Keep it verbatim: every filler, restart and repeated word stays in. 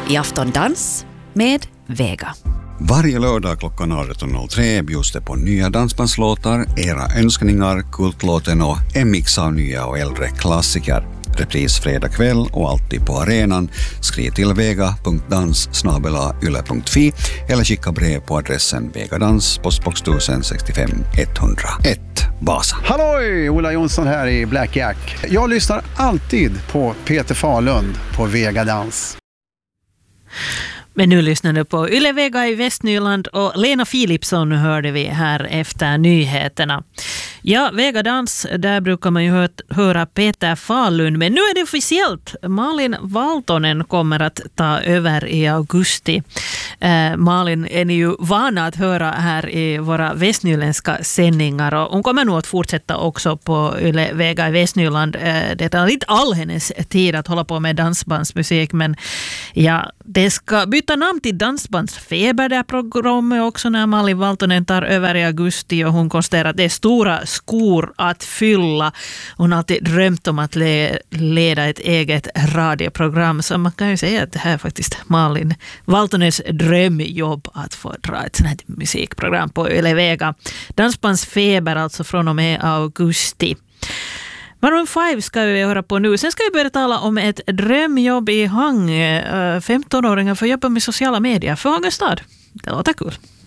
i Afton Dans med Vega. Varje lördag klockan arton noll tre bjuds det på nya dansbandslåtar, era önskningar, kultlåten och en mix av nya och äldre klassiker. Repris fredag kväll och alltid på arenan. Skriv till vega punkt dans snabel-a yle punkt fi eller skicka brev på adressen Vegadans, postbox tusen sextiofem etthundraett, Vasa. Halloj! Ola Jonsson här i Black Jack. Jag lyssnar alltid på Peter Falund på Vegadans. Men nu lyssnar du på Yle Vega i Västnyland och Lena Philipsson hörde vi här efter nyheterna. Ja, Vegadans, där brukar man ju höra Peter Falund, men nu är det officiellt. Malin Valtonen kommer att ta över i augusti. Eh, Malin är ni ju vana att höra här i våra västnyländska sändningar och hon kommer nog att fortsätta också på Yle Vega i Västnyland. Eh, det är inte all hennes tid att hålla på med dansbandsmusik, men ja, det ska byta namn till Dansbandsfeber, det programmet också när Malin Valtonen tar över i augusti och hon konstaterar att det är stora skor att fylla. Hon har alltid drömt om att le- leda ett eget radioprogram, så man kan ju säga att det här är faktiskt Malin Valtonens drömjobb att få dra ett sånt här musikprogram på Yle Vega. Dansbandsfeber alltså från och med augusti. Maroon fem ska vi höra på nu. Sen ska vi börja tala om ett drömjobb i Hang. femtonåringar får jobba med sociala medier för Hangestad. Det låter kul.